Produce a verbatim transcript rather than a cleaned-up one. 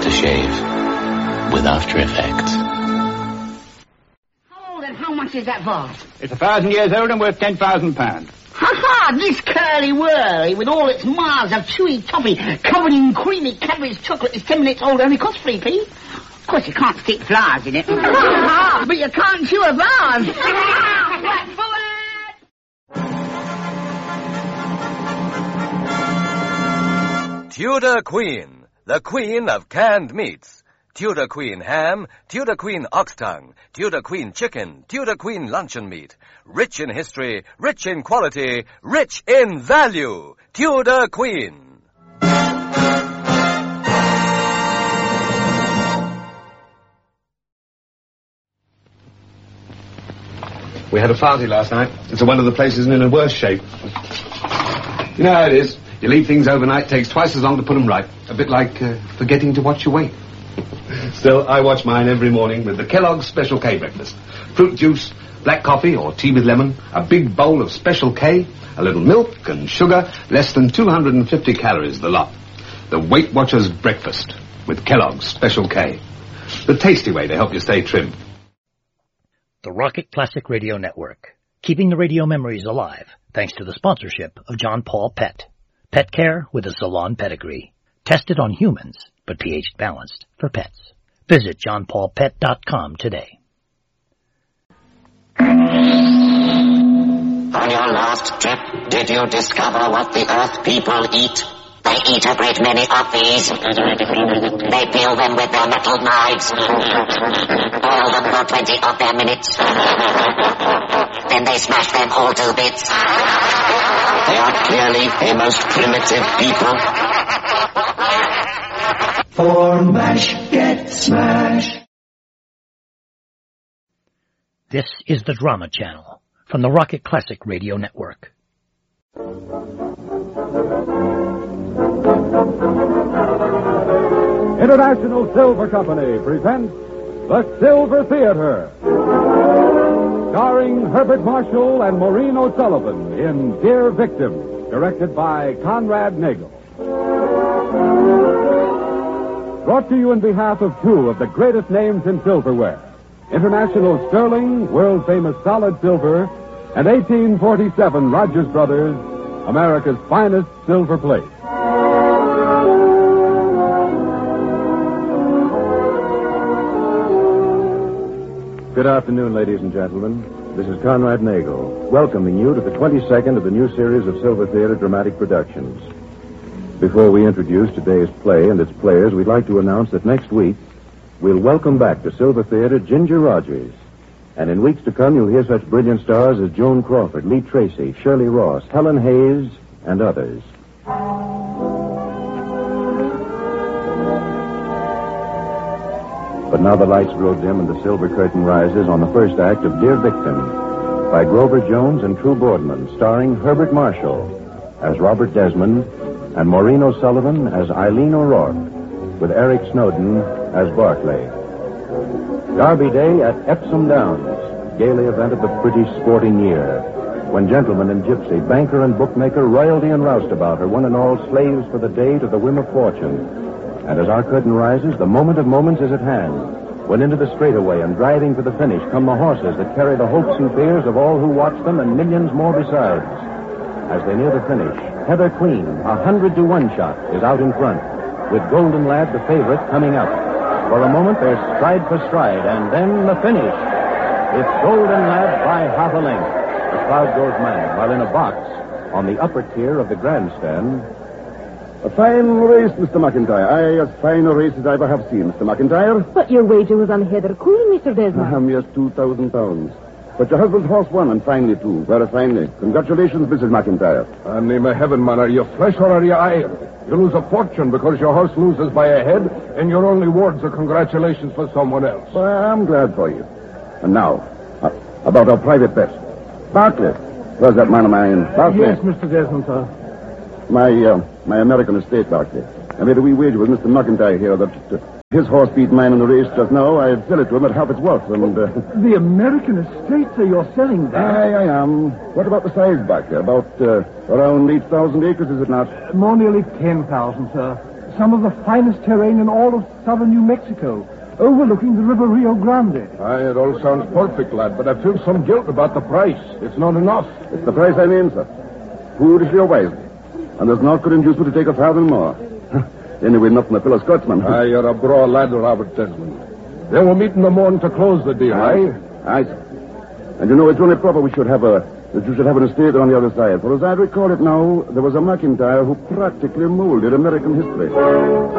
aftershave with After Effects. How old and how much is that vase? It's a thousand years old and worth ten thousand pounds. Ha-ha! This curly-whirly, with all its miles of chewy toffee covered in creamy Cadbury's chocolate, is ten minutes old, only costs three p. Of course, you can't stick flowers in it. But you can't chew a vase. Right forward! Tudor Queen, the queen of canned meats. Tudor Queen ham, Tudor Queen ox tongue, Tudor Queen chicken, Tudor Queen luncheon meat. Rich in history, rich in quality, rich in value. Tudor Queen. We had a party last night. It's one of the places in a worse shape. You know how it is. You leave things overnight, takes twice as long to put them right. A bit like uh, forgetting to watch your weight. Still, I watch mine every morning with the Kellogg's Special K breakfast. Fruit juice, black coffee or tea with lemon, a big bowl of Special K, a little milk and sugar, less than two hundred fifty calories the lot. The Weight Watchers breakfast with Kellogg's Special K. The tasty way to help you stay trim. The Rocket Classic Radio Network, keeping the radio memories alive thanks to the sponsorship of John Paul Pet. Pet care with a salon pedigree. Tested on humans, but pH balanced for pets. Visit john paul pet dot com today. On your last trip, did you discover what the Earth people eat? They eat a great many of these. They peel them with their metal knives. Boil them for twenty of their minutes. Then they smash them all to bits. They are clearly a most primitive people. For MASH, get smashed. This is the Drama Channel from the Rocket Classic Radio Network. International Silver Company presents The Silver Theater, starring Herbert Marshall and Maureen O'Sullivan in Dear Victim, directed by Conrad Nagel. Brought to you in behalf of two of the greatest names in silverware, International Sterling, world-famous solid silver, and eighteen forty-seven Rogers Brothers, America's finest silver plate. Good afternoon, ladies and gentlemen. This is Conrad Nagel, welcoming you to the twenty-second of the new series of Silver Theater Dramatic Productions. Before we introduce today's play and its players, we'd like to announce that next week, we'll welcome back to Silver Theater Ginger Rogers. And in weeks to come, you'll hear such brilliant stars as Joan Crawford, Lee Tracy, Shirley Ross, Helen Hayes, and others. But now the lights grow dim and the silver curtain rises on the first act of Dear Victim by Grover Jones and True Boardman, starring Herbert Marshall as Robert Desmond and Maureen O'Sullivan as Eileen O'Rourke, with Eric Snowden as Barclay. Derby Day at Epsom Downs, gaily event of the British sporting year, when gentleman and gypsy, banker and bookmaker, royalty and roustabout are one and all slaves for the day to the whim of fortune. And as our curtain rises, the moment of moments is at hand, when into the straightaway and driving to the finish come the horses that carry the hopes and fears of all who watch them and millions more besides. As they near the finish, Heather Queen, a hundred to one shot, is out in front, with Golden Lad, the favorite, coming up. For a moment, they're stride for stride, and then the finish. It's Golden Lad by half a length. The crowd goes mad, while in a box, on the upper tier of the grandstand... A fine race, Mister McIntyre. Aye, as fine a race as I ever have seen, Mister McIntyre. But your wager was on Heather Queen, Mister Desmond. Um, yes, two thousand pounds. But your husband's horse won, and finely, too. Very finely. Congratulations, Missus McIntyre. And name of heaven, man, are you flesh or are you iron? You lose a fortune because your horse loses by a head, and your only words are congratulations for someone else. Well, I'm glad for you. And now, uh, about our private bet. Barclay. Where's that man of mine? Barclay. Yes, Mister Desmond, sir. My, uh, my American estate, Barclay. I made a wee wager with Mister McIntyre here that uh, his horse beat mine in the race just now. I'd sell it to him at half its worth, and... Uh... The American estate, sir, you're selling that? Aye, I am. What about the size, Barclay? About uh, around eight thousand acres, is it not? More nearly ten thousand, sir. some of the finest terrain in all of southern New Mexico, overlooking the river Rio Grande. Aye, it all sounds perfect, lad, but I feel some guilt about the price. It's not enough. It's the price I mean, sir. Foolishly or wisely. And there's naught could induce me to take a farthing more. Anyway, nothing a fellow Scotsman. Aye, you're a broad lad, Robert Desmond. Then we'll meet in the morning to close the deal, aye? Aye, sir. And you know, it's only proper we should have a... that you should have an estate on the other side. For as I recall it now, there was a McIntyre who practically molded American history.